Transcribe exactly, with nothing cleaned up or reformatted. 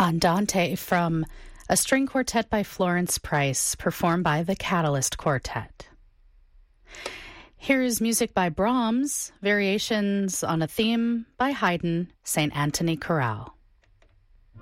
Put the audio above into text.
Andante from a string quartet by Florence Price, performed by the Catalyst Quartet. Here's music by Brahms, variations on a theme by Haydn, Saint Anthony Chorale.